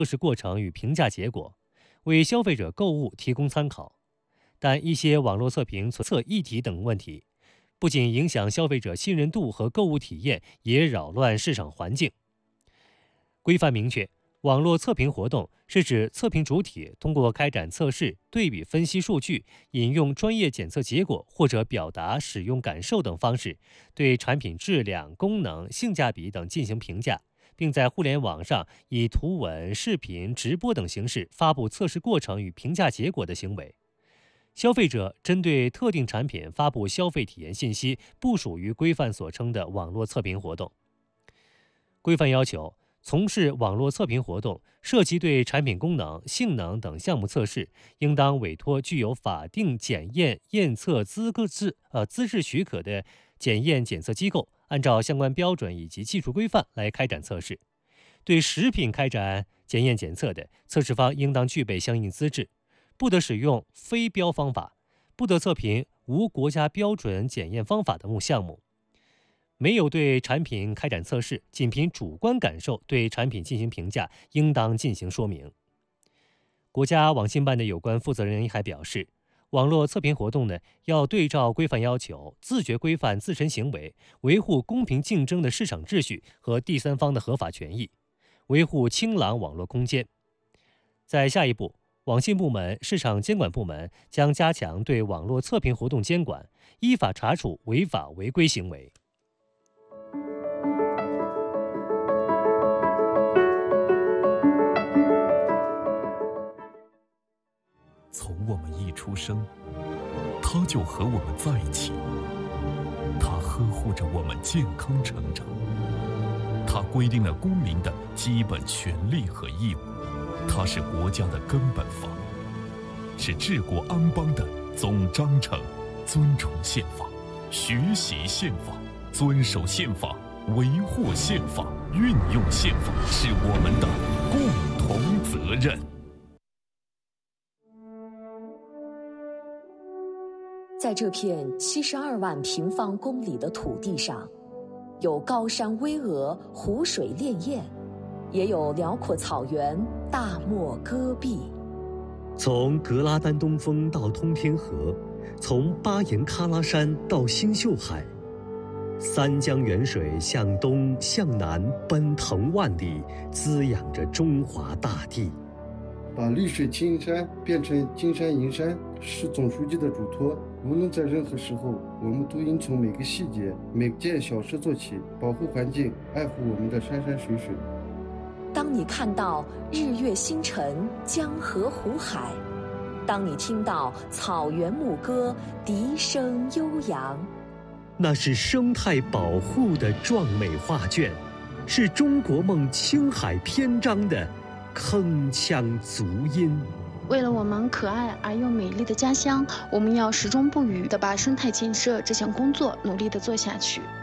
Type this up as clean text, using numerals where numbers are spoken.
测试过程与评价结果，为消费者购物提供参考。但一些网络测评存测议题等问题，不仅影响消费者信任度和购物体验，也扰乱市场环境。规范明确，网络测评活动是指测评主体通过开展测试、对比分析数据、引用专业检测结果或者表达使用感受等方式，对产品质量、功能、性价比等进行评价，并在互联网上以图文、视频、直播等形式发布测试过程与评价结果的行为。消费者针对特定产品发布消费体验信息，不属于规范所称的网络测评活动。规范要求，从事网络测评活动涉及对产品功能、性能等项目测试，应当委托具有法定检验验测资质许可的检验检测机构，按照相关标准以及技术规范来开展测试。对食品开展检验检测的，测试方应当具备相应资质，不得使用非标方法，不得测评无国家标准检验方法的项目。没有对产品开展测试，仅凭主观感受对产品进行评价，应当进行说明。国家网信办的有关负责人还表示，网络测评活动要对照规范要求，自觉规范自身行为，维护公平竞争的市场秩序和第三方的合法权益，维护清朗网络空间。在下一步，网信部门、市场监管部门将加强对网络测评活动监管，依法查处违法违规行为。 从我们一出生，他就和我们在一起，他呵护着我们健康成长，他规定了公民的基本权利和义务，他是国家的根本法，是治国安邦的总章程。尊重宪法，学习宪法，遵守宪法，维护宪法，运用宪法，是我们的共同责任。 在这片72万平方公里的土地上，有高山巍峨、湖水潋滟，也有辽阔草原、大漠戈壁。 从格拉丹东峰到通天河，从巴颜喀拉山到星宿海，三江源水向东向南奔腾万里，滋养着中华大地。 把绿水青山变成金山银山，是总书记的嘱托。无论在任何时候，我们都应从每个细节、每件小事做起，保护环境，爱护我们的山山水水。 当你看到日月星辰、江河湖海，当你听到草原牧歌笛声悠扬， 那是生态保护的壮美画卷，是中国梦青海篇章的铿锵足音。 为了我们可爱而又美丽的家乡，我们要始终不渝地把生态建设这项工作努力地做下去。